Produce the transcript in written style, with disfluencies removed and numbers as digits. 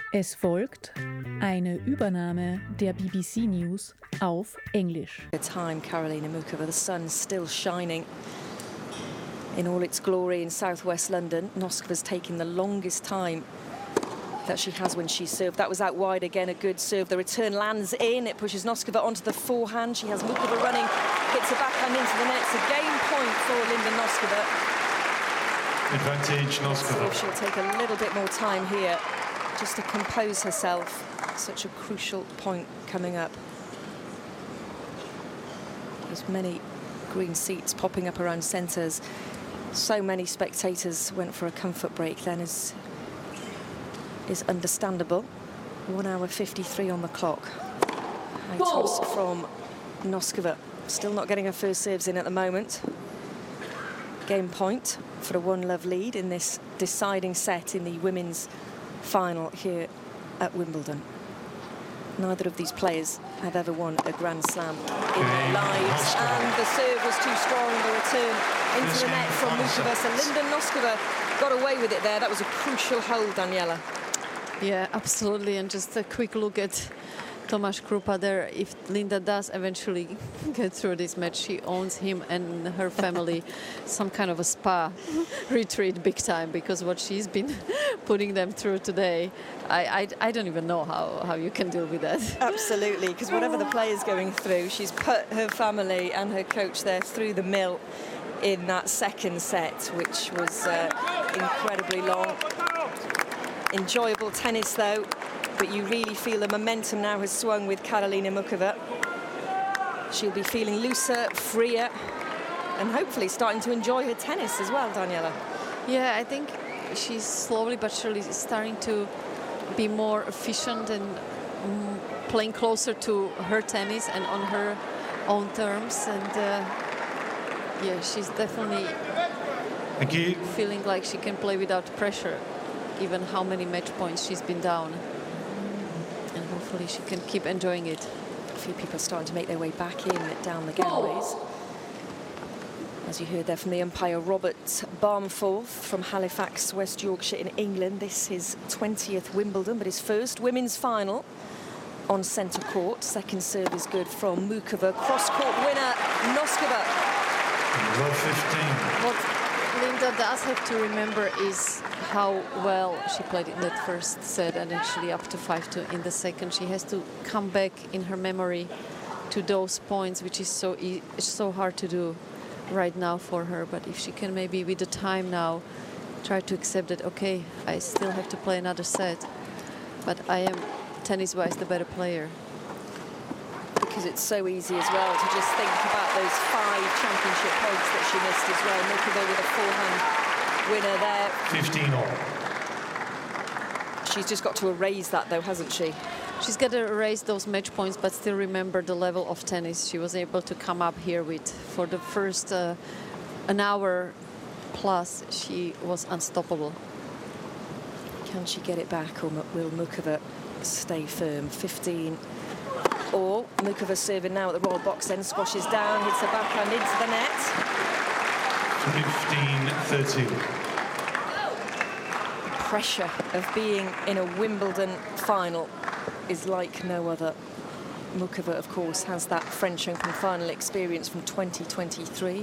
Es folgt eine Übernahme der BBC News auf Englisch. The time, Karolina Muchova, the sun's still shining in all its glory in southwest London. Noskova's taking the longest time that she has when she served. That was out wide again, a good serve. The return lands in, it pushes Noskova onto the forehand. She has Muchova running, hits the backhand into the net. It's a game point for Linda Noskova. Advantage Noskova. See if she'll take a little bit more time here just to compose herself. Such a crucial point coming up. There's many green seats popping up around centres. So many spectators went for a comfort break then is understandable. 1 hour 53 on the clock. High toss from Noskova. Still not getting her first serves in at the moment. Game point for a 1-love lead in this deciding set in the women's final here at Wimbledon. Neither of these players have ever won a Grand Slam in their lives. And the serve was too strong, the return into the net from Muchova. So Linda Noskova got away with it there. That was a crucial hold, Daniela. Yeah, absolutely. And just a quick look at Tomáš Krupa there. If Linda does eventually get through this match, she owns him and her family some kind of a spa retreat big time, because what she's been putting them through today, I don't even know how you can deal with that. Absolutely, because whatever the player's going through, she's put her family and her coach there through the mill in that second set, which was incredibly long. Enjoyable tennis though, but you really feel the momentum now has swung with Karolina Muchova. She'll be feeling looser, freer, and hopefully starting to enjoy her tennis as well, Daniela. Yeah, I think she's slowly but surely starting to be more efficient and playing closer to her tennis and on her own terms. And yeah, she's definitely feeling like she can play without pressure, given how many match points she's been down. And hopefully she can keep enjoying it. A few people are starting to make their way back in down the galleries. As you heard there from the umpire, Robert Barmforth from Halifax, West Yorkshire in England. This is 20th Wimbledon, but his first women's final on centre court. Second serve is good from Muchova. Cross-court winner, Noskova. Love 15. What Linda does have to remember is how well she played in that first set, and actually up to 5-2 in the second. She has to come back in her memory to those points, which is so hard to do right now for her. But if she can maybe with the time now try to accept that, okay, I still have to play another set, but I am tennis-wise the better player. Because it's so easy as well to just think about those 5 championship points that she missed as well. Muchova with a forehand winner there. 15 all. She's just got to erase that though, hasn't she? She's got to erase those match points, but still remember the level of tennis she was able to come up here with. For the first an hour plus, she was unstoppable. Can she get it back, or will Muchova stay firm? 15 all. Muchova serving now at the Royal Box end, squashes down, hits the backhand into the net. 15-13. The pressure of being in a Wimbledon final is like no other. Muchova, of course, has that French Open final experience from 2023.